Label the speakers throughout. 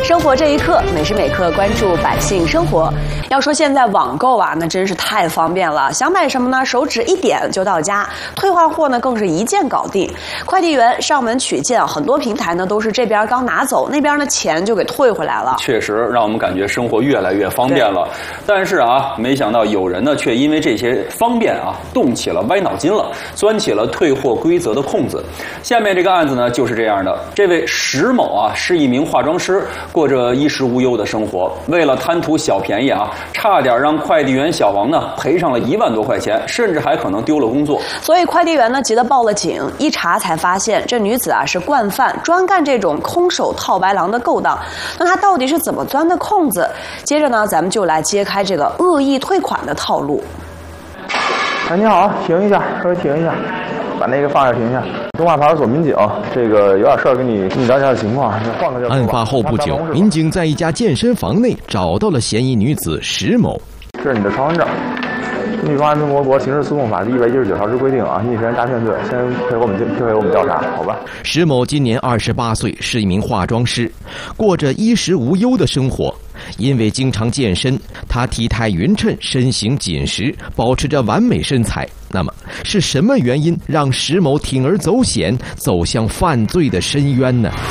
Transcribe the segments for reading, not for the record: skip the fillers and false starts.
Speaker 1: 生活这一刻，每时每刻关注百姓生活。要说现在网购啊，那真是太方便了，想买什么呢，手指一点就到家，退换货呢更是一键搞定。快递员上门取件，很多平台呢都是这边刚拿走，那边呢钱就给退回来了。
Speaker 2: 确实让我们感觉生活越来越方便了。但是啊，没想到有人呢却因为这些方便啊，动起了歪脑筋了，钻起了退货规则的空子。下面这个案子呢就是这样的。这位石某啊是一名化妆师，过着衣食无忧的生活。为了贪图小便宜啊，差点让快递员小王呢赔上了1万多块钱，甚至还可能丢了工作。
Speaker 1: 所以快递员呢急得报了警，一查才发现这女子啊是惯犯，专干这种空手套白狼的勾当。那她到底是怎么钻的空子？接着呢，咱们就来揭开这个恶意退款的套路。
Speaker 3: 哎，你好，停一下，稍微停一下，把那个放下，停一下。东华派出所民警，这个有点事儿，跟你了解一下情况。换个地儿。
Speaker 4: 案发后不久，民警在一家健身房内找到了嫌疑女子石某。
Speaker 3: 这是你的身份证。根据中华人民共和国刑事诉讼法第119条之规定啊，逆实施诈骗罪，先配合我们调查，好吧？
Speaker 4: 石某今年28岁，是一名化妆师，过着衣食无忧的生活。因为经常健身，他体态匀称，身形紧实，保持着完美身材。那么，是什么原因让石某铤而走险，走向犯罪的深渊呢？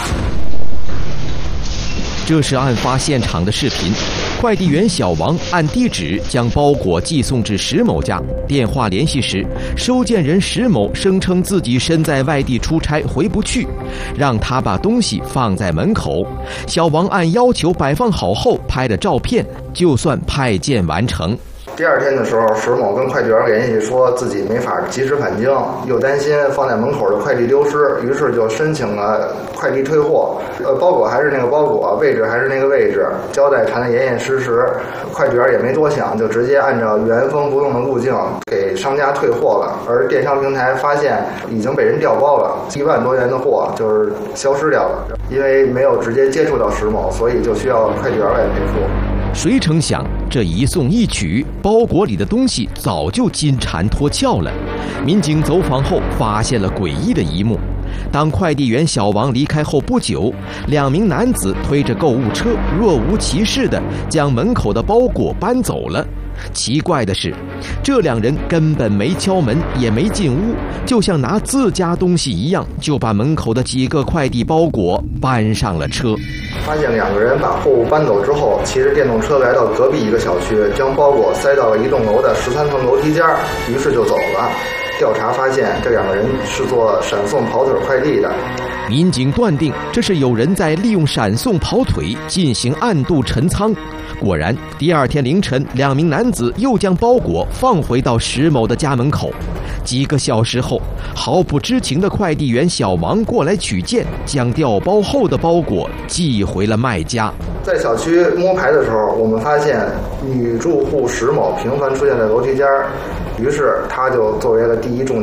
Speaker 4: 这是案发现场的视频。快递员小王按地址将包裹寄送至石某家，电话联系时，收件人石某声称自己身在外地出差回不去，让他把东西放在门口。小王按要求摆放好后拍了照片，就算派件完成。
Speaker 5: 第二天的时候，石某跟快递员联系说自己没法及时返京，又担心放在门口的快递丢失，于是就申请了快递退货。包裹还是那个包裹，位置还是那个位置，胶带缠得严严实实。快递员也没多想，就直接按照原封不动的路径给商家退货了。而电商平台发现已经被人调包了，1万多元的货就是消失掉了。因为没有直接接触到石某，所以就需要快递员来赔付。
Speaker 4: 谁成想，这一送一取，包裹里的东西早就金蝉脱壳了。民警走访后发现了诡异的一幕。当快递员小王离开后不久，2名男子推着购物车，若无其事地将门口的包裹搬走了。奇怪的是，这2人根本没敲门，也没进屋，就像拿自家东西一样，就把门口的几个快递包裹搬上了车。
Speaker 5: 发现2个人把货物搬走之后，骑着电动车来到隔壁一个小区，将包裹塞到了一栋楼的13层楼梯间，于是就走了。调查发现，这2个人是做闪送跑腿快递的。
Speaker 4: 民警断定，这是有人在利用闪送跑腿进行暗度陈仓。果然，第2天凌晨，2名男子又将包裹放回到石某的家门口。几个小时后，毫不知情的快递员小王过来取件，将调包后的包裹寄回了卖家。
Speaker 5: 在小区摸排的时候，我们发现女住户石某频繁出现在楼梯间，于是他就作为了第一重